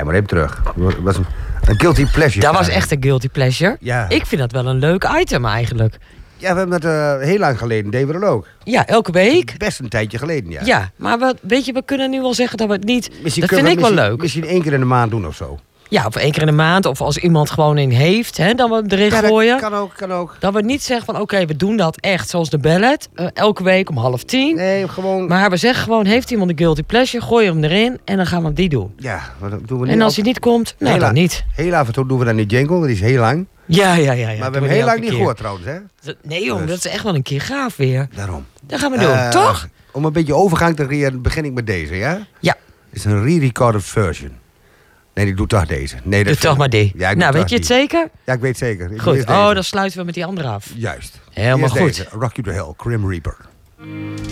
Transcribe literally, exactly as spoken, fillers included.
Draai maar even terug. Dat was een, een guilty pleasure. Dat was echt een guilty pleasure. Ja. Ik vind dat wel een leuk item eigenlijk. Ja, we hebben dat uh, heel lang geleden, deden we dat ook. Ja, elke week. Best een tijdje geleden, ja. Ja, maar wat, weet je, we kunnen nu wel zeggen dat we het niet... Misschien dat vind ik wel leuk. Misschien één keer in de maand doen of zo. Ja, of één keer in de maand. Of als iemand gewoon een heeft, hè, dan we hem erin Ja, dat gooien. kan ook, kan ook. Dat we niet zeggen van, oké, okay, we doen dat echt zoals de ballet. Uh, elke week om half tien. Nee, gewoon... Maar we zeggen gewoon, heeft iemand een guilty pleasure, gooi hem erin en dan gaan we die doen. Ja, maar dat doen we niet. En als hij niet komt, nou dan niet. Heel af en toe doen we dan die jingle, want die is heel lang. Ja, ja, ja. ja. Maar we hebben heel lang niet gehoord trouwens, hè? Nee, jongen, Dus. dat is echt wel een keer gaaf weer. Daarom. Dat gaan we doen, Uh, toch? Om een beetje overgang te creëren, begin ik met deze, ja? Ja. Het is een re-recorded version. Nee, ik doe toch deze. Nee, dat doe toch maar die. Ja, nou, weet je het die. zeker? Ja, ik weet het zeker. Ik Goed. Oh, dan sluiten we met die andere af. Juist. Helemaal Eerst goed. Deze. Rock You to Hell, Grim Reaper.